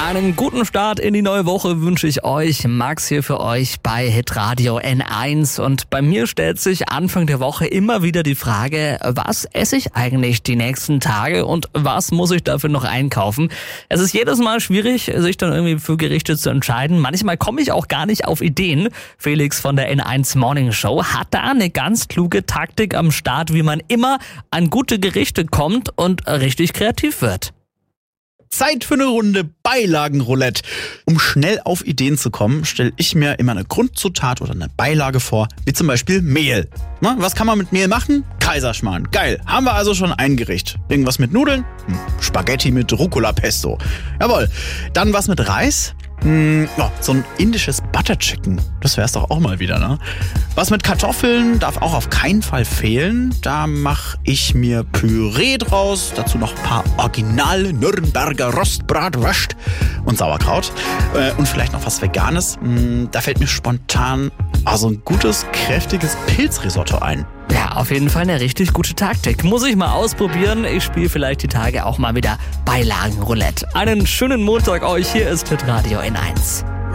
Einen guten Start in die neue Woche wünsche ich euch. Max hier für euch bei Hitradio N1. Und bei mir stellt sich Anfang der Woche immer wieder die Frage, was esse ich eigentlich die nächsten Tage und was muss ich dafür noch einkaufen? Es ist jedes Mal schwierig, sich dann irgendwie für Gerichte zu entscheiden. Manchmal komme ich auch gar nicht auf Ideen. Felix von der N1 Morning Show hat da eine ganz kluge Taktik am Start, wie man immer an gute Gerichte kommt und richtig kreativ wird. Zeit für eine Runde Beilagenroulette. Um schnell auf Ideen zu kommen, stelle ich mir immer eine Grundzutat oder eine Beilage vor, wie zum Beispiel Mehl. Na, was kann man mit Mehl machen? Kaiserschmarrn. Geil. Haben wir also schon ein Gericht. Irgendwas mit Nudeln? Spaghetti mit Rucola-Pesto. Jawohl. Dann was mit Reis? So ein indisches Butter Chicken. Das wär's doch auch mal wieder, ne? Was mit Kartoffeln darf auch auf keinen Fall fehlen. Da mache ich mir Püree draus. Dazu noch ein paar originale Nürnberger Rostbratwurst und Sauerkraut. Und vielleicht noch was Veganes. Da fällt mir spontan so ein gutes, kräftiges Pilzrisotto ein. Ja, auf jeden Fall eine richtig gute Taktik. Muss ich mal ausprobieren. Ich spiele vielleicht die Tage auch mal wieder Beilagenroulette. Einen schönen Montag euch. Hier ist Hitradio N1.